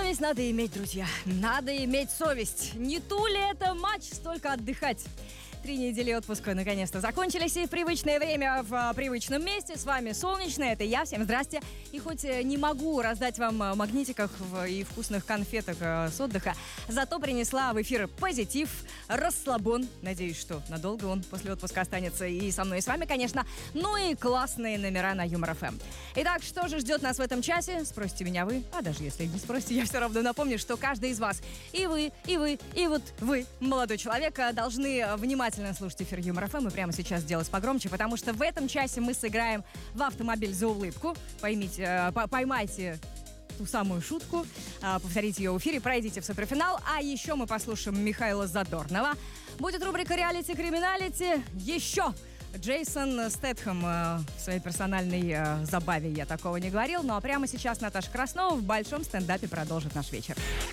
Совесть надо иметь, друзья. Надо иметь совесть. Не ту ли это матч, столько отдыхать. 3 недели отпуска наконец-то закончились, и в привычное время в привычном месте. С вами Солнечная, это я, всем здрасте. И хоть не могу раздать вам магнитиков и вкусных конфеток с отдыха, зато принесла в эфир позитив, расслабон. Надеюсь, что надолго он после отпуска останется и со мной, и с вами, конечно. Ну и классные номера на Юмор ФМ. Итак, что же ждет нас в этом часе? Спросите меня вы, а даже если не спросите, я все равно напомню, что каждый из вас, и вы, и вот вы, молодой человек, должны внимательно слушать эфир Юмор ФМ и прямо сейчас сделать погромче, потому что в этом часе мы сыграем в автомобиль за улыбку. Поймайте ту самую шутку, повторите ее в эфире, пройдите в суперфинал, а еще мы послушаем Михаила Задорнова. Будет рубрика «Реалити-криминалити». Еще Джейсон Стэтхэм в своей персональной забаве, я такого не говорил. Ну а прямо сейчас Наташа Краснова в большом стендапе продолжит наш вечер.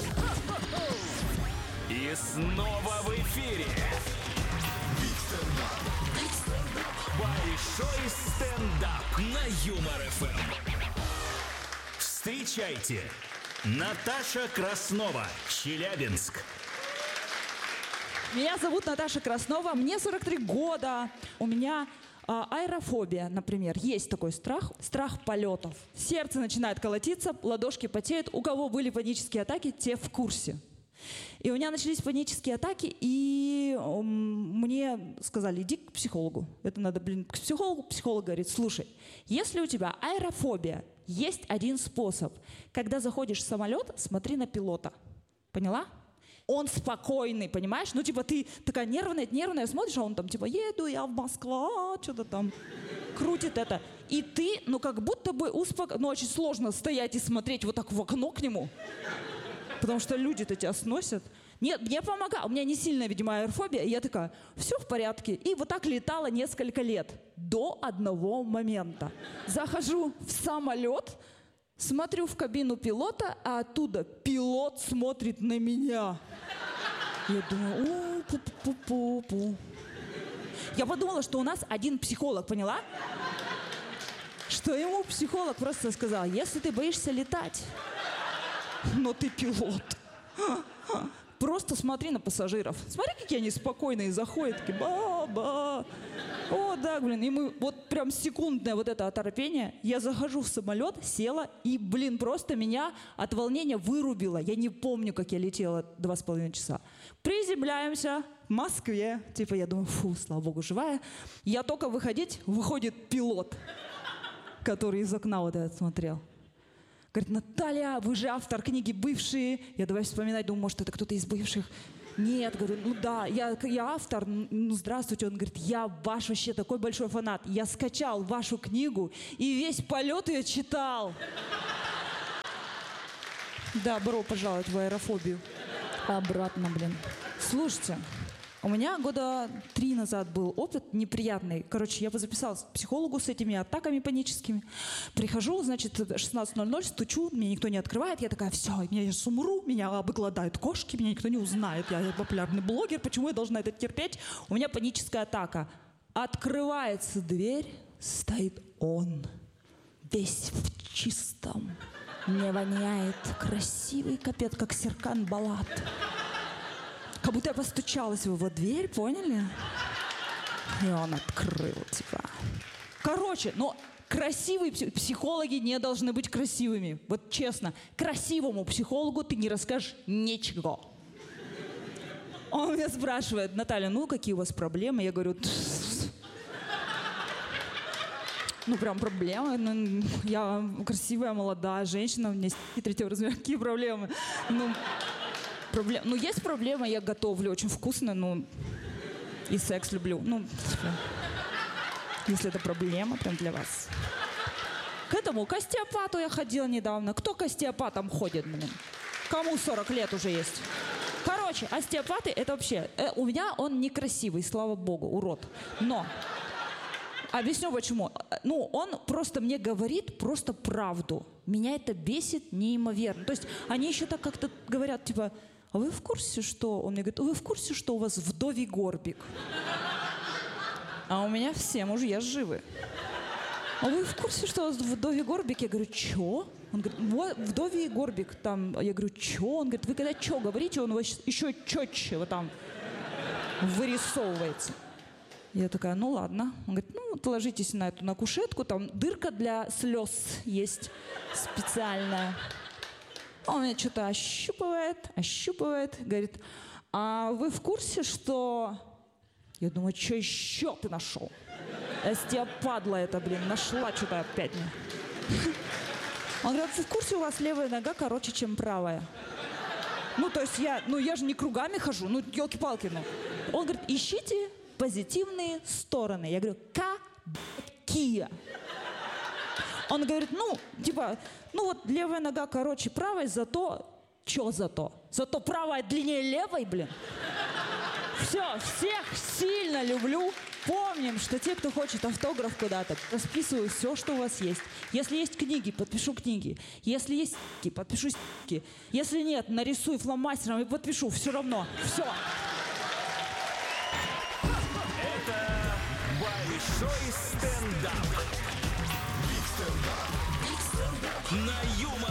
И снова в эфире большой стендап на Юмор ФМ. Встречайте, Наташа Краснова, Челябинск. Меня зовут Наташа Краснова, мне 43 года. У меня аэрофобия, например. Есть такой страх полетов. Сердце начинает колотиться, ладошки потеют. У кого были панические атаки, те в курсе. И у меня начались панические атаки, и мне сказали, иди к психологу. Это надо, к психологу. Психолог говорит, слушай, если у тебя аэрофобия, есть один способ. Когда заходишь в самолет, смотри на пилота. Поняла? Он спокойный, понимаешь? Ну, типа, ты такая нервная, смотришь, а он там, типа, еду я в Москву, что-то там крутит это. И ты, ну, как будто бы ну, очень сложно стоять и смотреть вот так в окно к нему. Потому что люди-то тебя сносят. Нет, мне помогало. У меня не сильная, видимо, аэрофобия. И я такая, все в порядке. И вот так летала несколько лет. До одного момента. Захожу в самолет, смотрю в кабину пилота, а оттуда пилот смотрит на меня. Я думаю, пу-пу-пу-пу. Я подумала, что у нас один психолог, поняла? Что ему психолог просто сказал, если ты боишься летать, но ты пилот, просто смотри на пассажиров. Смотри, какие они спокойные заходят, такие ба-ба. О, да, блин, и мы вот прям секундное вот это оторопение. Я захожу в самолет, села, и, блин, просто меня от волнения вырубило. Я не помню, как я летела 2,5 часа. Приземляемся в Москве. Типа, я думаю, фу, слава богу, живая. Я только выходит пилот, который из окна вот этот смотрел. Говорит, Наталья, вы же автор книги «Бывшие». Я давай вспоминать, думаю, может, это кто-то из бывших. Нет, говорю, ну да, я автор, ну здравствуйте. Он говорит, я ваш вообще такой большой фанат. Я скачал вашу книгу и весь полет ее читал. Добро пожаловать в аэрофобию. Обратно, блин. Слушайте, у меня года 3 назад был опыт неприятный. Короче, я записалась к психологу с этими атаками паническими. Прихожу, значит, 16:00, стучу, мне никто не открывает. Я такая, все, я сейчас умру, меня обгладают кошки, меня никто не узнает. Я популярный блогер, почему я должна это терпеть? У меня паническая атака. Открывается дверь, стоит он, весь в чистом. Не воняет, красивый капец, как Серкан Балат. Как будто я постучалась в его дверь, поняли? И он открыл, типа. Короче, но красивые психологи не должны быть красивыми. Вот честно, красивому психологу ты не расскажешь ничего. Он меня спрашивает, Наталья, ну какие у вас проблемы? Я говорю, ну прям проблемы. Ну, я красивая, молодая женщина, у меня 3-го размера. Какие проблемы? Ну, есть проблема, я готовлю очень вкусно, ну, и секс люблю. Ну, если это проблема прям для вас. К остеопату я ходила недавно. Кто к остеопатам ходит, блин? Кому 40 лет уже есть? Короче, остеопаты это вообще... у меня он некрасивый, слава богу, урод. Но... Объясню почему. Ну, он просто мне говорит просто правду. Меня это бесит неимоверно. То есть они еще так как-то говорят, типа... А вы в курсе, что... Он мне говорит, вы в курсе, что у вас вдовий горбик? А у меня все мужья живы. А вы в курсе, что у вас вдовий горбик? Я говорю, чё? Он говорит, вот вдовий горбик там. Я говорю, чё? Он говорит, вы когда чё говорите, он еще четче вот там вырисовывается. Я такая, ну ладно. Он говорит, ну вот ложитесь на кушетку, там дырка для слез есть специальная. Он меня что-то ощупывает, говорит, а вы в курсе, что... Я думаю, что еще ты нашел? Если тебя падла это, нашла что-то опять. Он говорит, вы в курсе, у вас левая нога короче, чем правая? Ну, то есть я же не кругами хожу, елки-палки, Он говорит, ищите позитивные стороны. Я говорю, какие? Он говорит, вот левая нога короче правой, зато... Чё зато? Зато правая длиннее левой, Все, всех сильно люблю. Помним, что те, кто хочет автограф куда-то, расписываю все, что у вас есть. Если есть книги, подпишу книги. Если есть подпишу ***ки. Если нет, нарисую фломастером и подпишу. Все равно. Все. Это большой стендап. На Юмор.